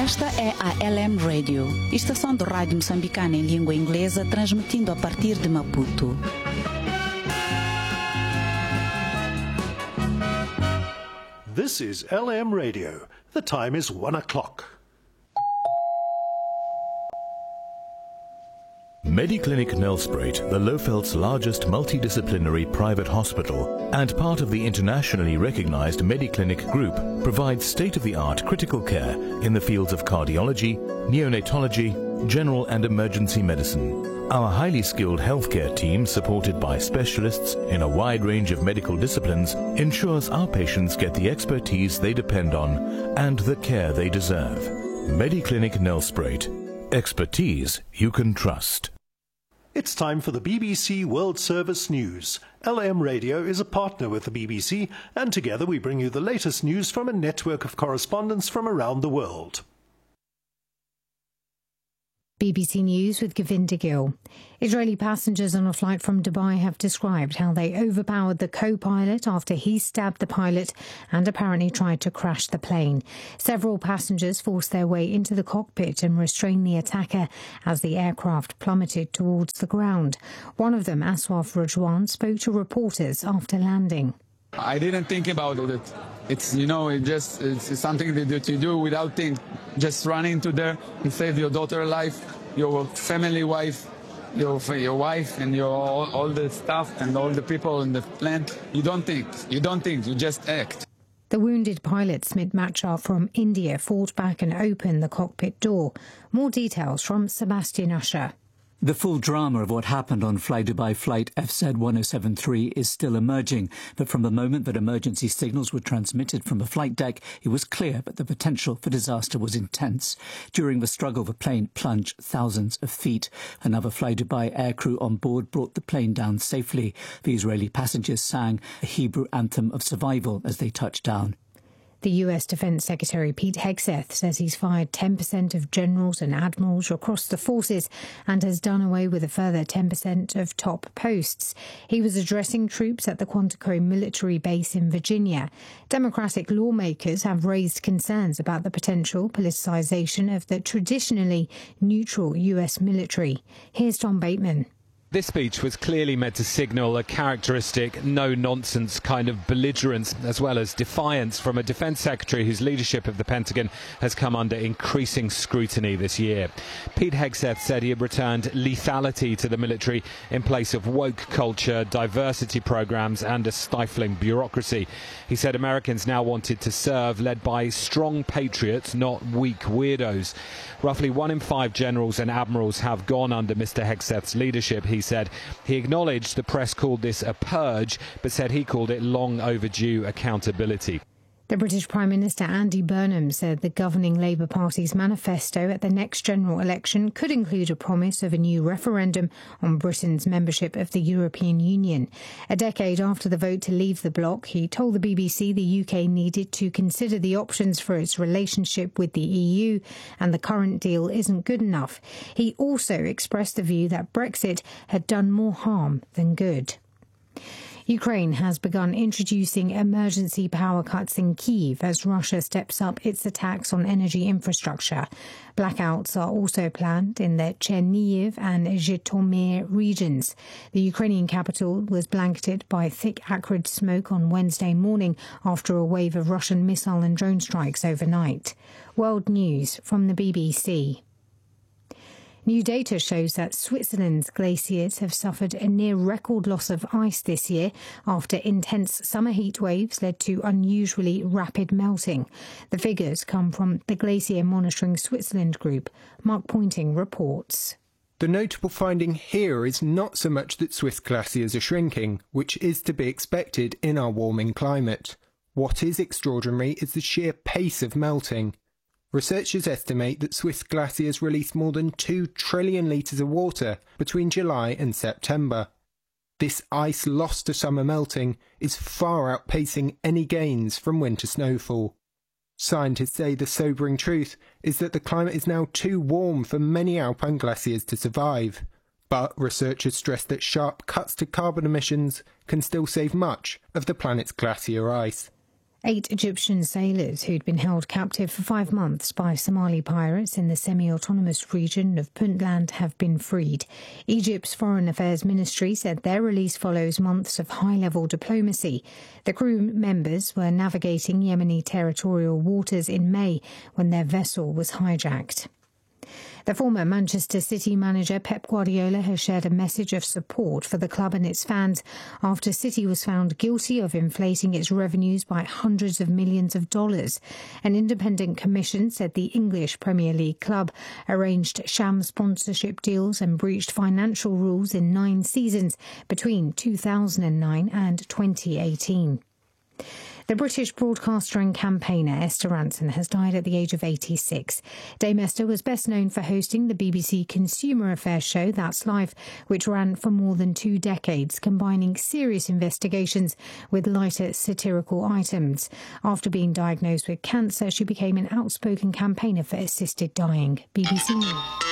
Esta é a LM Radio, estação de rádio moçambicana em língua inglesa, transmitindo a partir de Maputo. This is LM Radio. The time is 1:00. Mediclinic Nelspruit, the Lofeld's largest multidisciplinary private hospital and part of the internationally recognized Mediclinic Group, provides state-of-the-art critical care in the fields of cardiology, neonatology, general and emergency medicine. Our highly skilled healthcare team, supported by specialists in a wide range of medical disciplines, ensures our patients get the expertise they depend on and the care they deserve. Mediclinic Nelspruit. Expertise you can trust. It's time for the BBC World Service News. LM Radio is a partner with the BBC, and together we bring you the latest news from a network of correspondents from around the world. BBC News with Govinda Gill. Israeli passengers on a flight from Dubai have described how they overpowered the co-pilot after he stabbed the pilot and apparently tried to crash the plane. Several passengers forced their way into the cockpit and restrained the attacker as the aircraft plummeted towards the ground. One of them, Aswaf Rajwan, spoke to reporters after landing. I didn't think about it. It's something that you do without think. Just run into there and save your daughter's life, your family wife, your wife, and all the staff and all the people in the plant. You don't think, you just act. The wounded pilot, Smit Machar from India, fought back and opened the cockpit door. More details from Sebastian Usher. The full drama of what happened on Fly Dubai flight FZ1073 is still emerging, but from the moment that emergency signals were transmitted from the flight deck, it was clear that the potential for disaster was intense. During the struggle, the plane plunged thousands of feet. Another Fly Dubai aircrew on board brought the plane down safely. The Israeli passengers sang a Hebrew anthem of survival as they touched down. The US Defense Secretary Pete Hegseth says he's fired 10% of generals and admirals across the forces and has done away with a further 10% of top posts. He was addressing troops at the Quantico military base in Virginia. Democratic lawmakers have raised concerns about the potential politicization of the traditionally neutral US military. Here's Tom Bateman. This speech was clearly meant to signal a characteristic no-nonsense kind of belligerence as well as defiance from a defence secretary whose leadership of the Pentagon has come under increasing scrutiny this year. Pete Hegseth said he had returned lethality to the military in place of woke culture, diversity programmes and a stifling bureaucracy. He said Americans now wanted to serve led by strong patriots, not weak weirdos. Roughly 1 in 5 generals and admirals have gone under Mr Hegseth's leadership, he said. He acknowledged the press called this a purge, but said he called it long overdue accountability. The British Prime Minister Andy Burnham said the governing Labour Party's manifesto at the next general election could include a promise of a new referendum on Britain's membership of the European Union. A decade after the vote to leave the bloc, he told the BBC the UK needed to consider the options for its relationship with the EU and the current deal isn't good enough. He also expressed the view that Brexit had done more harm than good. Ukraine has begun introducing emergency power cuts in Kyiv as Russia steps up its attacks on energy infrastructure. Blackouts are also planned in the Chernihiv and Zhytomyr regions. The Ukrainian capital was blanketed by thick acrid smoke on Wednesday morning after a wave of Russian missile and drone strikes overnight. World News from the BBC. New data shows that Switzerland's glaciers have suffered a near-record loss of ice this year after intense summer heat waves led to unusually rapid melting. The figures come from the Glacier Monitoring Switzerland group. Mark Pointing reports. The notable finding here is not so much that Swiss glaciers are shrinking, which is to be expected in our warming climate. What is extraordinary is the sheer pace of melting. Researchers estimate that Swiss glaciers released more than 2 trillion litres of water between July and September. This ice lost to summer melting is far outpacing any gains from winter snowfall. Scientists say the sobering truth is that the climate is now too warm for many alpine glaciers to survive. But researchers stress that sharp cuts to carbon emissions can still save much of the planet's glacier ice. 8 Egyptian sailors who'd been held captive for 5 months by Somali pirates in the semi-autonomous region of Puntland have been freed. Egypt's Foreign Affairs Ministry said their release follows months of high-level diplomacy. The crew members were navigating Yemeni territorial waters in May when their vessel was hijacked. The former Manchester City manager Pep Guardiola has shared a message of support for the club and its fans after City was found guilty of inflating its revenues by hundreds of millions of dollars. An independent commission said the English Premier League club arranged sham sponsorship deals and breached financial rules in 9 seasons between 2009 and 2018. The British broadcaster and campaigner Esther Rantzen has died at the age of 86. Dame Esther was best known for hosting the BBC consumer affairs show That's Life, which ran for more than 2 decades, combining serious investigations with lighter satirical items. After being diagnosed with cancer, she became an outspoken campaigner for assisted dying. BBC News.